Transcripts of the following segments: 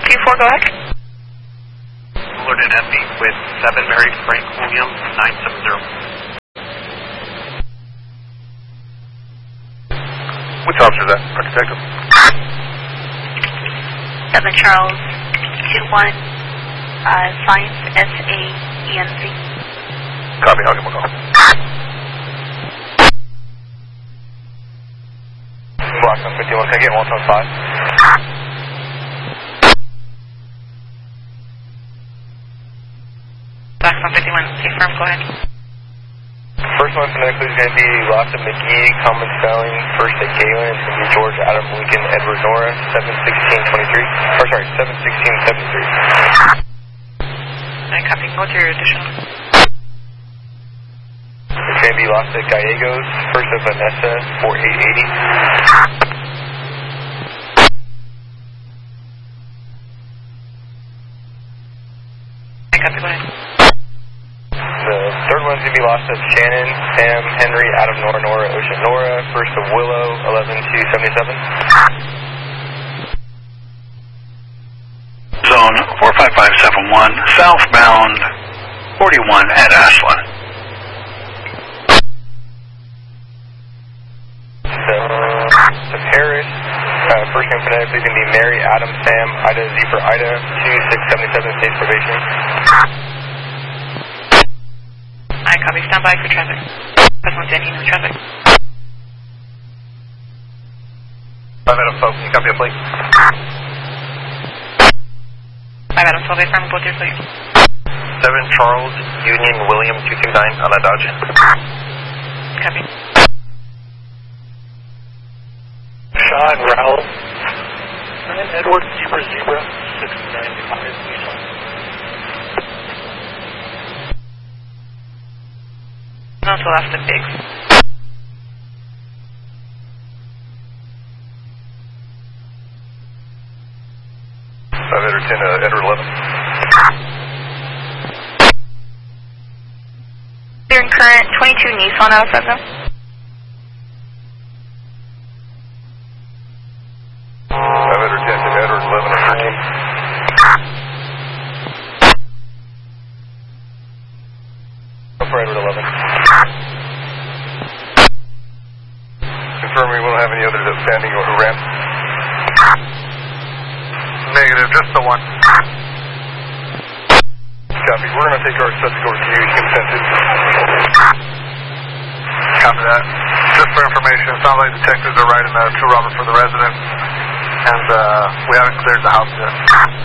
2-4, go ahead. Lord and Effie with 7 Mary Frank William 970. Which officer is that? Our detective? 7 Charles 2-1, Science SAENZ. Copy, I'll give him a call. Block 51, can I get 175? Black 151, confirm, go ahead. First one phonetically is going to be Lawson McGee, common spelling, first at Galen, it's going to be George Adam Lincoln Edward Nora, 71623, or sorry, 71673. Alright, copy, what's your additional? It's going to be Lawson Gallegos, first of Vanessa, 4880. Copy, go ahead. The third one's going to be lost of Shannon, Sam, Henry, Adam, Nora, Nora, Ocean, Nora. First of Willow, 11277. Zone 45571, southbound 41 at Ashland. The Paris, first name phonetically is going to be Mary, Adam, Sam, Ida, Z for Ida, 2677, state probation. Alright, copy, stand by for traffic. Press 110, no traffic. 5 Adam 12, can you copy a plate? 5 Adam 12, affirm, both your plates. 7 Charles, Union, William, 229 on a Dodge. Copy. Sean, Raoul. Edward Zebra 695 Nissan. No, so that's the Biggs. Edward 10, Edward 11. Clear and current, 22 Nissan out of Fresno. Edward 10 to Edward 11 or 13. For Edward 11. Confirm we won't have any others outstanding or who ran. Negative, just the one. Copy. We're going to take our subject over to you. He's consented. Copy that. Just for information, it sounds like detectives are writing a true robber for the resident, and we haven't cleared the house yet.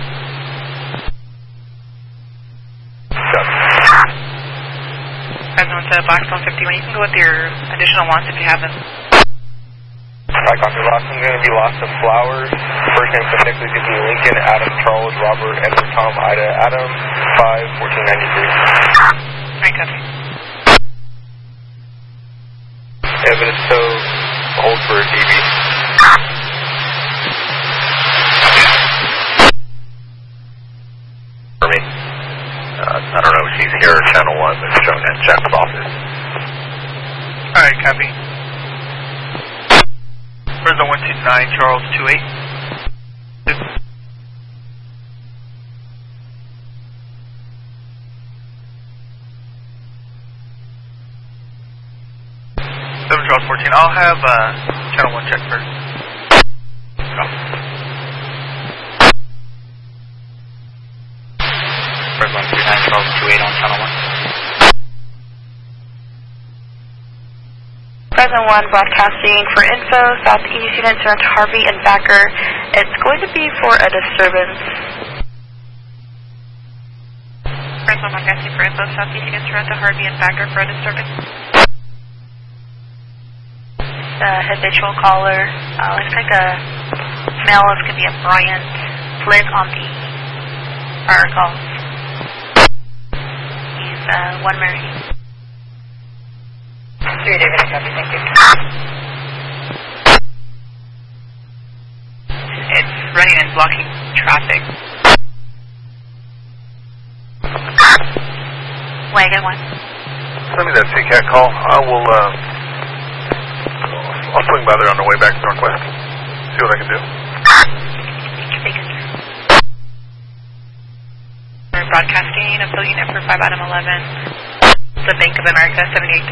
Copy. President to Blackstone 51, you can go with your additional wants if you have them. Right, copy. Last one's going to be Lost of Flowers. First name phonetically could be Lincoln, Adam, Charles, Robert, Edward, Tom, Ida, Adam, 5 1493. Right, copy. Evidence so hold for a DB. For me. I don't know if she's here or Channel 1, but it's shown in Channel's office. Alright, copy. Fresno 129, Charles 28. 7 Charles 14. I'll have Channel 1 check first. First 139, Charles 28 on Channel 1. Present 1 broadcasting for info, Southeast units are to Harvey and Backer. It's going to be for a disturbance. Present 1 broadcasting for info, Southeast units are to Harvey and Backer for a disturbance. Habitual caller. Looks like a male is going to be a Bryant Flint on the prior calls. He's 1 Mary. 3 David, copy, thank you. It's running and blocking traffic. Wagon 1. Send me that CCAT call. I'll swing by there on the way back northwest. See what I can do. Thank you. Broadcasting, affiliate number 5 Adam 11. The Bank of America, 7830.